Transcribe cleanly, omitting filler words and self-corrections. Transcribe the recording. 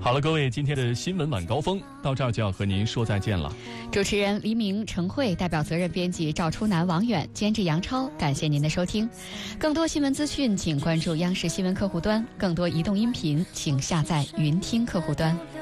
好了，各位，今天的新闻晚高峰到这儿就要和您说再见了。 主持人黎明、程慧，代表责任编辑赵初南、王远，监制杨超，感谢您的收听。更多新闻资讯，请关注央视新闻客户端；更多移动音频，请下载云听客户端。